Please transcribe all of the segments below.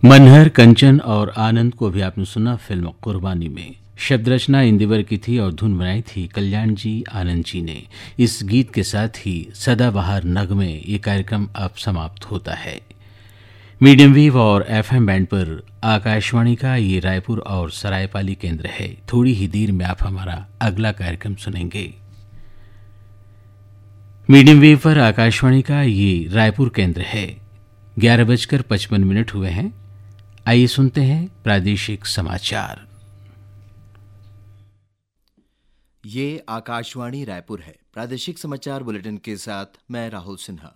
मनहर, कंचन और आनंद को भी आपने सुना फिल्म कुर्बानी में। शब्द रचना इंदिवर की थी और धुन बनाई थी कल्याण जी आनंद जी ने। इस गीत के साथ ही सदाबहार नगमे ये कार्यक्रम अब समाप्त होता है। मीडियम वेव और एफएम बैंड पर आकाशवाणी का ये रायपुर और सरायपाली केंद्र है। थोड़ी ही देर में आप हमारा अगला कार्यक्रम सुनेंगे। मीडियम वेव पर आकाशवाणी का ये रायपुर केंद्र है। 11:55 हुए हैं। आइए सुनते हैं प्रादेशिक समाचार। ये आकाशवाणी रायपुर है। प्रादेशिक समाचार बुलेटिन के साथ मैं राहुल सिन्हा।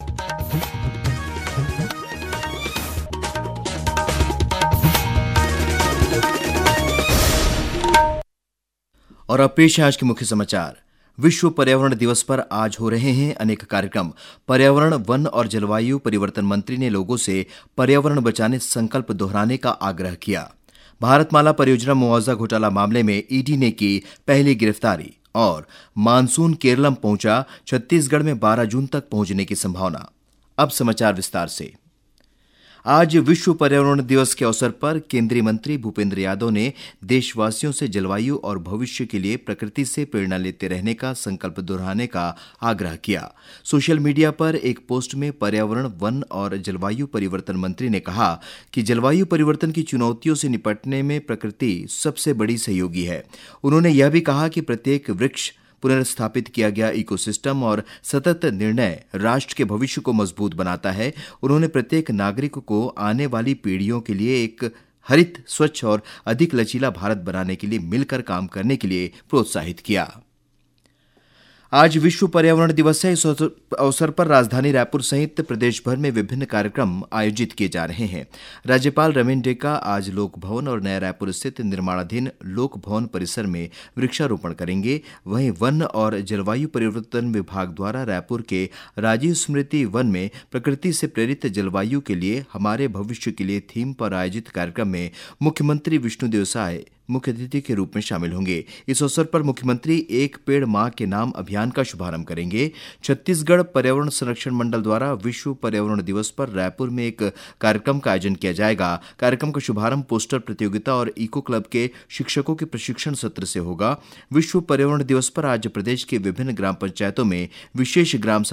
और अब पेश है आज के मुख्य समाचार। विश्व पर्यावरण दिवस पर आज हो रहे हैं अनेक कार्यक्रम। पर्यावरण, वन और जलवायु परिवर्तन मंत्री ने लोगों से पर्यावरण बचाने संकल्प दोहराने का आग्रह किया। भारतमाला परियोजना मुआवजा घोटाला मामले में ईडी ने की पहली गिरफ्तारी। और मानसून केरलम पहुंचा, छत्तीसगढ़ में 12 जून तक पहुंचने की संभावना। अब समाचार विस्तार से। आज विश्व पर्यावरण दिवस के अवसर पर केंद्रीय मंत्री भूपेंद्र यादव ने देशवासियों से जलवायु और भविष्य के लिए प्रकृति से प्रेरणा लेते रहने का संकल्प दोहराने का आग्रह किया। सोशल मीडिया पर एक पोस्ट में पर्यावरण, वन और जलवायु परिवर्तन मंत्री ने कहा कि जलवायु परिवर्तन की चुनौतियों से निपटने में प्रकृति सबसे बड़ी सहयोगी है। उन्होंने यह भी कहा कि प्रत्येक वृक्ष, पुनर्स्थापित किया गया इकोसिस्टम और सतत निर्णय राष्ट्र के भविष्य को मजबूत बनाता है। उन्होंने प्रत्येक नागरिक को आने वाली पीढ़ियों के लिए एक हरित, स्वच्छ और अधिक लचीला भारत बनाने के लिए मिलकर काम करने के लिए प्रोत्साहित किया। आज विश्व पर्यावरण दिवस है। इस अवसर पर राजधानी रायपुर सहित प्रदेश भर में विभिन्न कार्यक्रम आयोजित किए जा रहे हैं। राज्यपाल रमेन डेका आज लोक भवन और नया रायपुर स्थित निर्माणाधीन लोक भवन परिसर में वृक्षारोपण करेंगे। वहीं वन और जलवायु परिवर्तन विभाग द्वारा रायपुर के राजीव स्मृति वन में प्रकृति से प्रेरित जलवायु के लिए हमारे भविष्य के लिए थीम पर आयोजित कार्यक्रम में मुख्यमंत्री विष्णुदेव साय मुख्य अतिथि के रूप में शामिल होंगे। इस अवसर पर मुख्यमंत्री एक पेड़ मां के नाम अभियान का शुभारंभ करेंगे। छत्तीसगढ़ पर्यावरण संरक्षण मंडल द्वारा विश्व पर्यावरण दिवस पर रायपुर में एक कार्यक्रम का आयोजन किया जाएगा। कार्यक्रम का शुभारंभ पोस्टर प्रतियोगिता और इको क्लब के शिक्षकों के प्रशिक्षण सत्र से होगा। विश्व पर्यावरण दिवस पर आज प्रदेश के विभिन्न ग्राम पंचायतों में विशेष ग्राम